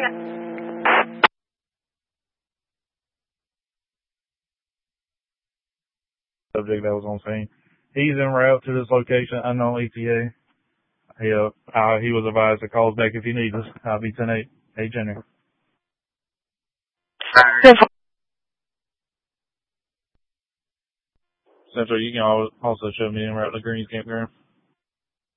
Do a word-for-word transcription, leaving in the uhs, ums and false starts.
Subject that was on scene. He's en route to this location, unknown E T A. He, uh, uh, he was advised to call us back if he needs us. I'll be ten eight, eight Junior. Central, you can also show me en route to Green's Campground.